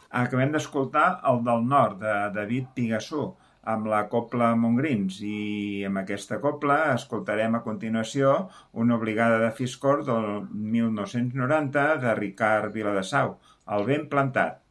Acabem d'escoltar el del Nord, de David Pigassó, amb la cobla Montgrins, i amb aquesta cobla escoltarem a continuació una obligada de Fiscorn del 1990 de Ricard Viladesau, El vent plantat.